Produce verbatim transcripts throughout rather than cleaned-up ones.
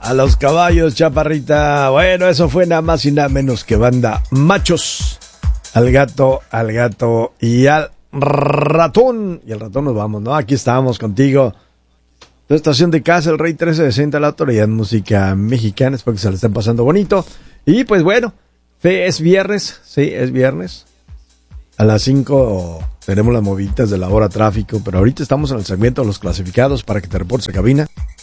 A los caballos, chaparrita. Bueno, eso fue nada más y nada menos que banda Machos. Al gato, al gato y al ratón. Y al ratón nos vamos, ¿no? Aquí estábamos contigo. La estación de casa, el Rey trece sesenta, la autoridad en música mexicana. Espero que se le estén pasando bonito. Y pues bueno, es viernes. Sí, es viernes. A las cinco tenemos las moviditas de la hora tráfico. Pero ahorita estamos en el segmento de los clasificados para que te reportes a cabina.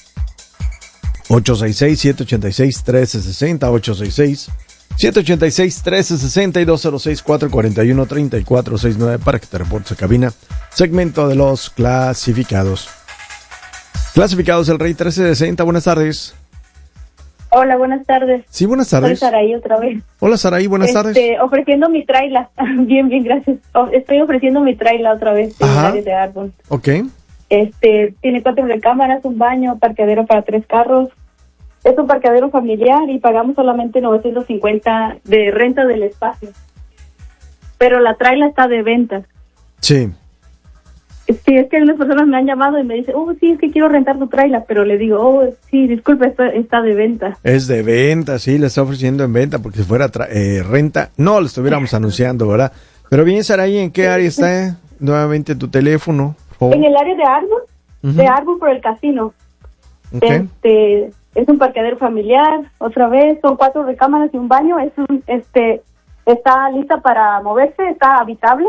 ocho seis seis, siete ocho seis, uno tres seis cero, ocho seis seis, siete ocho seis, uno tres seis cero y dos cero seis, cuatro cuatro uno, tres cuatro seis nueve para que te reportes a cabina. Segmento de los clasificados. Clasificados el Rey trece sesenta, buenas tardes. Hola, buenas tardes. Sí, buenas tardes. Soy Saraí otra vez. Hola Saraí, buenas este, tardes. Ofreciendo mi traila. Bien, bien, gracias. Oh, estoy ofreciendo mi traila otra vez en el área de árbol. Ok. Este, tiene cuatro recámaras, un baño, parqueadero para tres carros. Es un parqueadero familiar y pagamos solamente novecientos cincuenta de renta del espacio. Pero la traila está de venta. Sí. Sí, es que unas personas me han llamado y me dicen, oh, sí, es que quiero rentar tu traila, pero le digo, oh, sí, disculpe, está, está de venta. Es de venta, sí, le está ofreciendo en venta, porque si fuera tra- eh, renta, no lo estuviéramos anunciando, ¿verdad? Pero bien, Saraí, ¿en qué área está eh? nuevamente tu teléfono? Oh. En el área de árbol, uh-huh. de árbol por el casino. Okay. Este, es un parqueadero familiar, otra vez, son cuatro recámaras y un baño, es un, este, está lista para moverse, está habitable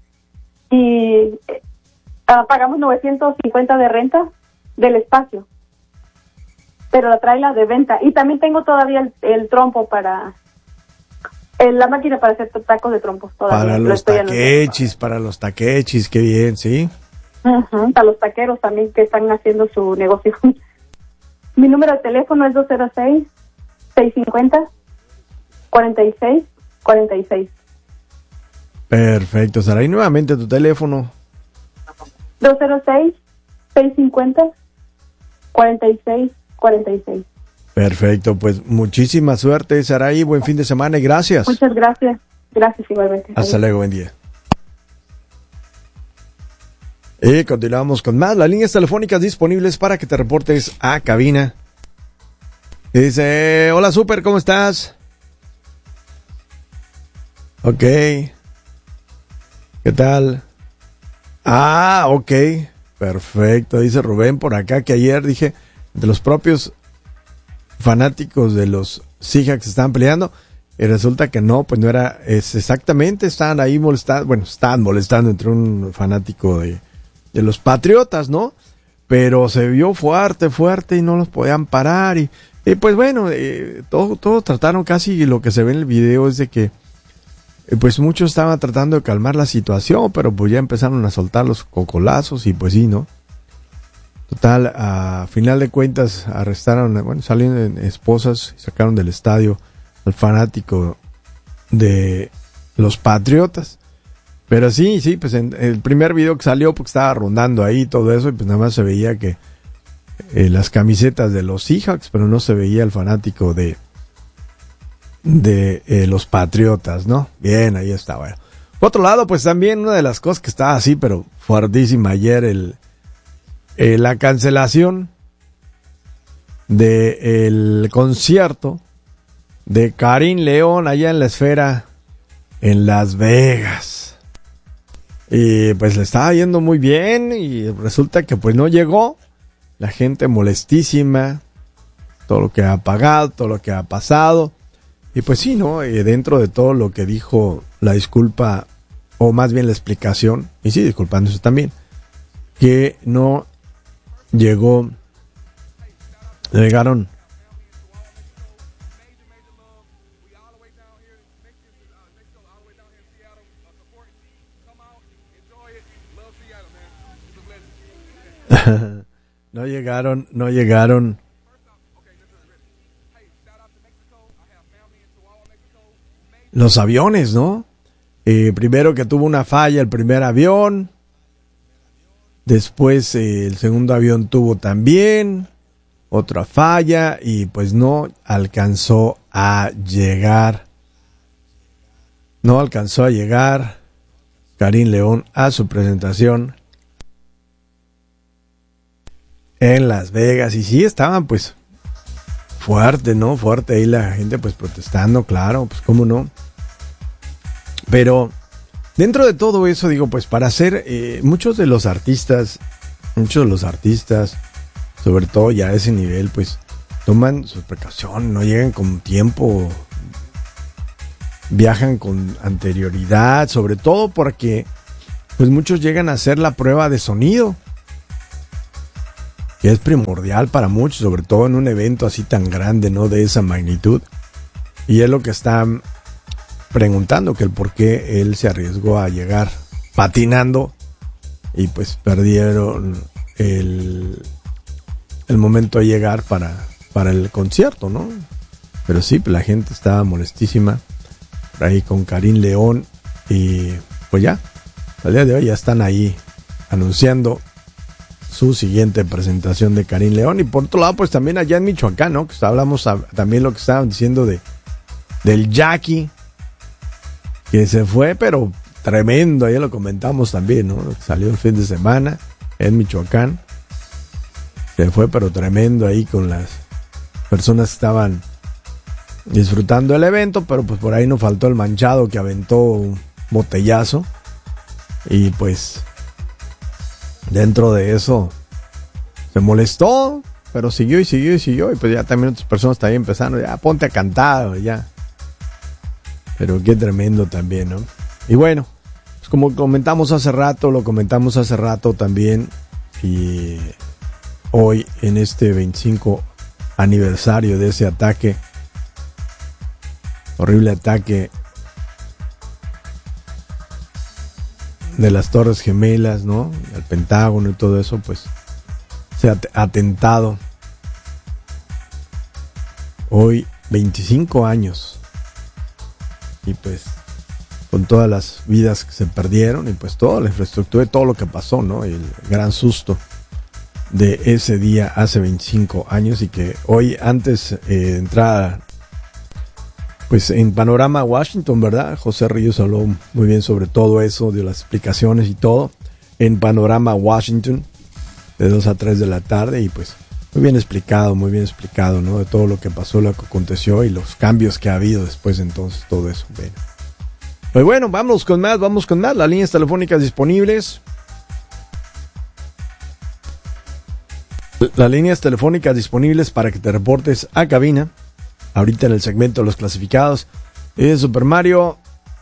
y uh, pagamos novecientos cincuenta de renta del espacio, pero la traila de venta. Y también tengo todavía el, el trompo para, el, la máquina para hacer tacos de trompos todavía. Para los taquechis, para los taquechis, qué bien, ¿sí? Uh-huh, para los taqueros también que están haciendo su negocio. Mi número de teléfono es dos cero seis, seis cinco cero, cuatro seis cuatro seis. Perfecto, Saraí, nuevamente tu teléfono. dos cero seis, seis cinco cero, cuatro seis cuatro seis. Perfecto, pues muchísima suerte, Saraí, buen fin de semana y gracias. Muchas gracias, gracias igualmente. Hasta luego, buen día. Y continuamos con más, las líneas telefónicas disponibles para que te reportes a cabina. Y dice, hola Super, ¿cómo estás? Ok. ¿Qué tal? Ah, ok. Perfecto, dice Rubén por acá que ayer dije, de los propios fanáticos de los Seahawks que estaban peleando, y resulta que no, pues no era, es exactamente, estaban ahí molestando, bueno, estaban molestando entre un fanático de de los Patriotas, ¿no? Pero se vio fuerte, fuerte y no los podían parar y, y pues bueno, eh, todo, todo trataron casi, lo que se ve en el video es de que eh, pues muchos estaban tratando de calmar la situación, pero pues ya empezaron a soltar los cocolazos y pues sí, ¿no? Total, a final de cuentas arrestaron, bueno, salieron esposas y sacaron del estadio al fanático de los Patriotas. Pero sí, sí, pues en el primer video que salió, porque estaba rondando ahí todo eso, y pues nada más se veía que eh, las camisetas de los Seahawks, pero no se veía el fanático de de eh, los Patriotas, ¿no? Bien, ahí está, bueno. Por otro lado, pues también una de las cosas que estaba así, pero fuertísima ayer, el eh, la cancelación de el concierto de Karim León allá en la Esfera en Las Vegas. Y pues le estaba yendo muy bien y resulta que pues no llegó. La gente molestísima, todo lo que ha pagado, todo lo que ha pasado. Y pues sí, ¿no? Y dentro de todo lo que dijo la disculpa, o más bien la explicación, y sí, disculpándose también, que no llegó, llegaron no llegaron, no llegaron. Los aviones, ¿no? Eh, primero que tuvo una falla el primer avión. Después eh, el segundo avión tuvo también otra falla y pues no alcanzó a llegar. No alcanzó a llegar Karim León a su presentación en Las Vegas. Y sí estaban pues fuerte, ¿no? Fuerte ahí la gente pues protestando, claro, pues cómo no. Pero dentro de todo eso, digo, pues para hacer, eh, muchos de los artistas, muchos de los artistas, sobre todo ya a ese nivel, pues toman su precaución, no llegan con tiempo, viajan con anterioridad, sobre todo porque pues muchos llegan a hacer la prueba de sonido, que es primordial para muchos, sobre todo en un evento así tan grande, ¿no? De esa magnitud. Y es lo que están preguntando, que el por qué él se arriesgó a llegar patinando y pues perdieron el, el momento de llegar para, para el concierto, ¿no? Pero sí, la gente estaba molestísima por ahí con Karim León y pues ya, al día de hoy ya están ahí anunciando su siguiente presentación de Karim León. Y por otro lado, pues también allá en Michoacán, ¿no? Que hablamos a, también lo que estaban diciendo de del Jackie, que se fue, pero tremendo, ahí lo comentamos también, ¿no? Salió el fin de semana en Michoacán, se fue, pero tremendo ahí con las personas que estaban disfrutando el evento, pero pues por ahí no faltó el manchado que aventó un botellazo, y pues dentro de eso se molestó, pero siguió y siguió y siguió, y pues ya también otras personas también empezaron, ya ponte a cantar, ya. Pero qué tremendo también, ¿no? Y bueno, pues como comentamos hace rato, lo comentamos hace rato también, y hoy en este veinticinco aniversario de ese ataque, horrible ataque de las Torres Gemelas, ¿no? El Pentágono y todo eso, pues se ha atentado. Hoy veinticinco años. Y pues con todas las vidas que se perdieron y pues toda la infraestructura y todo lo que pasó, ¿no? Y el gran susto de ese día hace veinticinco años, y que hoy, antes eh, de entrar pues en Panorama Washington, ¿verdad? José Ríos habló muy bien sobre todo eso, dio las explicaciones y todo en Panorama Washington de dos a tres de la tarde, y pues muy bien explicado, muy bien explicado, ¿no? De todo lo que pasó, lo que aconteció y los cambios que ha habido después de entonces, todo eso. Bueno. Pues bueno, vamos con más, vamos con más. Las líneas telefónicas disponibles. Las líneas telefónicas disponibles para que te reportes a cabina. Ahorita en el segmento de los clasificados. Eh, Super Mario,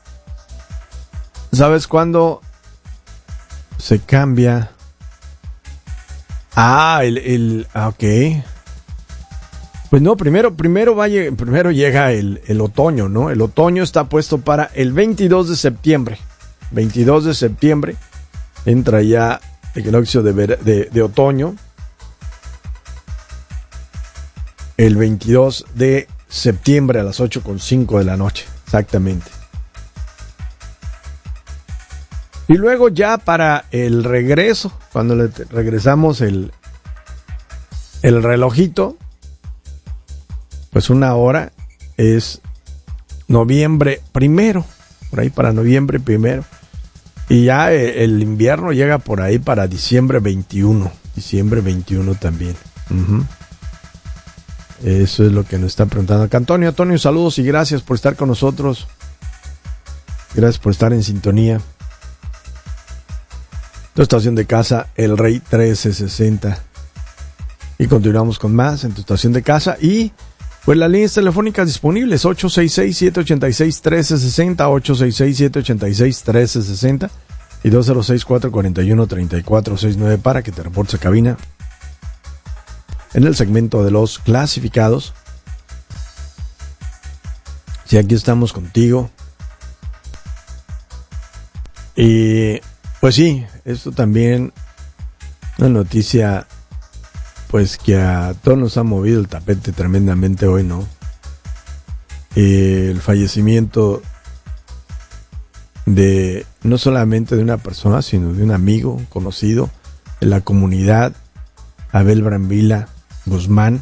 ¿sabes cuándo se cambia? Ah, el, el, ah, ok. Pues no, primero, primero vaya, primero llega el, el otoño, ¿no? El otoño está puesto para el veintidós de septiembre. veintidós de septiembre entra ya el equinoccio de, ver, de, de otoño. El veintidós de septiembre a las ocho con cinco de la noche, exactamente. Y luego ya para el regreso, cuando le regresamos el, el relojito, pues una hora es noviembre primero, por ahí para noviembre primero. Y ya el, el invierno llega por ahí para diciembre veintiuno, diciembre veintiuno también. Uh-huh. Eso es lo que nos está preguntando acá Antonio. Antonio, saludos y gracias por estar con nosotros. Gracias por estar en sintonía. Tu estación de casa, El Rey trece sesenta. Y continuamos con más en tu estación de casa. Y pues las líneas telefónicas disponibles, ocho seis seis, siete ocho seis, uno tres seis cero, ocho seis seis, siete ocho seis, uno tres seis cero y dos cero seis, cuatro cuatro uno, tres cuatro seis nueve para que te reportes a cabina en el segmento de los clasificados. Si aquí estamos contigo. Y pues sí, esto también una noticia pues que a todos nos ha movido el tapete tremendamente hoy, ¿no? El fallecimiento de no solamente de una persona, sino de un amigo conocido en la comunidad, Abel Brambila Guzmán.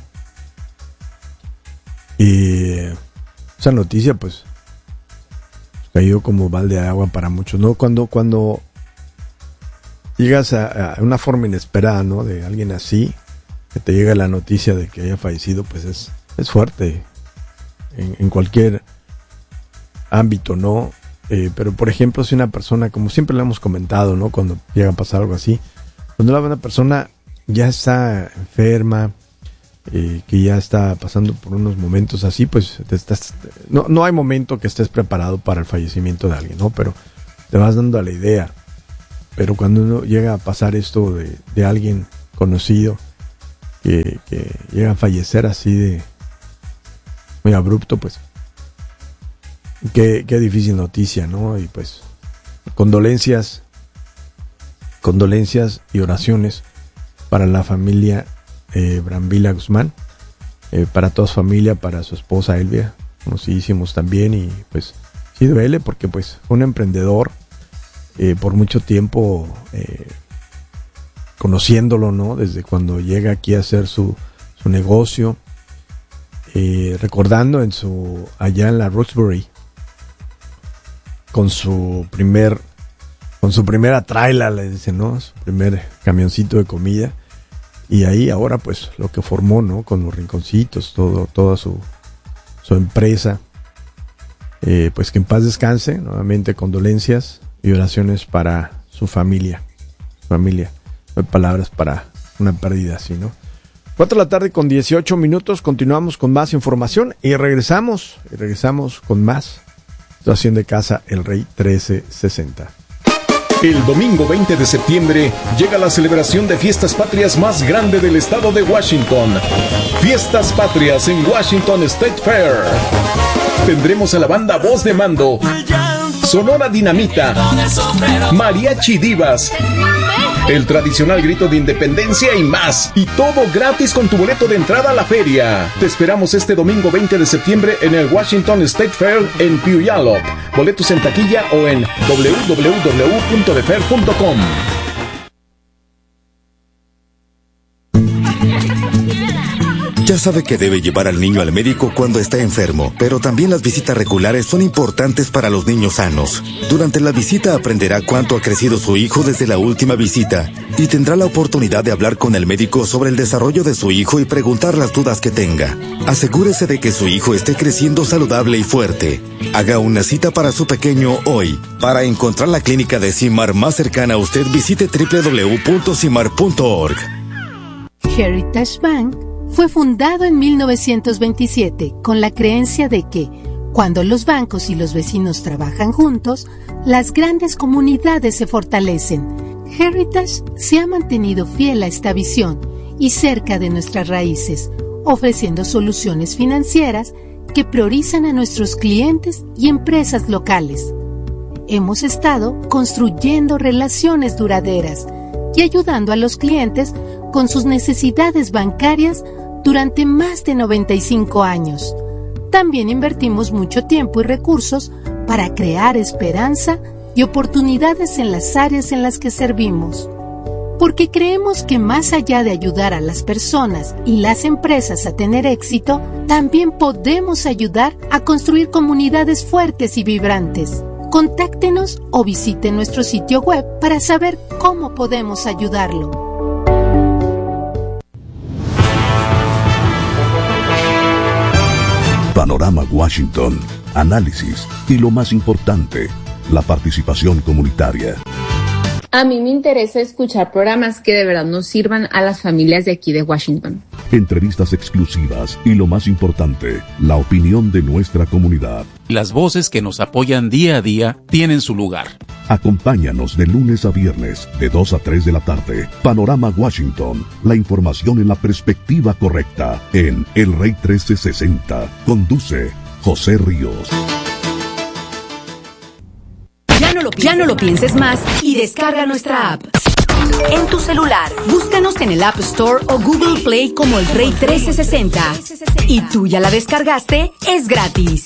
Y esa noticia pues cayó como balde de agua para muchos, ¿no? Cuando, cuando llegas a, a una forma inesperada, ¿no? De alguien así, que te llega la noticia de que haya fallecido, pues es, es fuerte en, en cualquier ámbito, ¿no? Eh, pero por ejemplo, si una persona, como siempre le hemos comentado, ¿no? Cuando llega a pasar algo así, cuando una persona ya está enferma, eh, que ya está pasando por unos momentos así, pues te estás, no, no hay momento que estés preparado para el fallecimiento de alguien, ¿no? Pero te vas dando a la idea. Pero cuando uno llega a pasar esto de, de alguien conocido, que, que llega a fallecer así de muy abrupto, pues qué, qué difícil noticia, ¿no? Y pues condolencias, condolencias y oraciones para la familia eh, Brambila Guzmán, eh, para toda su familia, para su esposa Elvia, conocidísimos también, y pues sí duele porque pues fue un emprendedor, eh, por mucho tiempo eh, conociéndolo, ¿no? Desde cuando llega aquí a hacer su, su negocio, eh, recordando en su, allá en la Roxbury, con su primer, con su primera traila, le dicen, ¿no? Su primer camioncito de comida. Y ahí ahora pues lo que formó, ¿no? Con los rinconcitos, todo, toda su, su empresa. Eh, pues que en paz descanse. Nuevamente condolencias y oraciones para su familia. Su familia. No hay palabras para una pérdida así, ¿no? Cuatro de la tarde con dieciocho minutos. Continuamos con más información y regresamos. Y regresamos con más. Situación de casa El Rey trece sesenta. El domingo veinte de septiembre llega la celebración de Fiestas Patrias más grande del estado de Washington. Fiestas Patrias en Washington State Fair. Tendremos a la banda Voz de Mando, Sonora Dinamita, Mariachi Divas, el tradicional grito de independencia y más. Y todo gratis con tu boleto de entrada a la feria. Te esperamos este domingo veinte de septiembre en el Washington State Fair en Puyallup. Boletos en taquilla o en doble u doble u doble u punto de fair punto com. Ya sabe que debe llevar al niño al médico cuando está enfermo, pero también las visitas regulares son importantes para los niños sanos. Durante la visita aprenderá cuánto ha crecido su hijo desde la última visita y tendrá la oportunidad de hablar con el médico sobre el desarrollo de su hijo y preguntar las dudas que tenga. Asegúrese de que su hijo esté creciendo saludable y fuerte. Haga una cita para su pequeño hoy. Para encontrar la clínica de CIMAR más cercana a usted, visite doble u doble u doble u punto cimar punto org. Heritage Bank fue fundado en mil novecientos veintisiete con la creencia de que, cuando los bancos y los vecinos trabajan juntos, las grandes comunidades se fortalecen. Heritage se ha mantenido fiel a esta visión y cerca de nuestras raíces, ofreciendo soluciones financieras que priorizan a nuestros clientes y empresas locales. Hemos estado construyendo relaciones duraderas y ayudando a los clientes con sus necesidades bancarias durante más de noventa y cinco años. También invertimos mucho tiempo y recursos para crear esperanza y oportunidades en las áreas en las que servimos. Porque creemos que más allá de ayudar a las personas y las empresas a tener éxito, también podemos ayudar a construir comunidades fuertes y vibrantes. Contáctenos o visite nuestro sitio web para saber cómo podemos ayudarlo. Panorama Washington, análisis y lo más importante, la participación comunitaria. A mí me interesa escuchar programas que de verdad nos sirvan a las familias de aquí de Washington. Entrevistas exclusivas y lo más importante, la opinión de nuestra comunidad. Las voces que nos apoyan día a día tienen su lugar. Acompáñanos de lunes a viernes, de dos a tres de la tarde. Panorama Washington, la información en la perspectiva correcta, en El Rey trece sesenta. Conduce José Ríos. Ya no, lo pienses, ya no lo pienses más y descarga nuestra app. En tu celular, búscanos en el App Store o Google Play como El Rey trece sesenta. Y tú ya la descargaste, es gratis.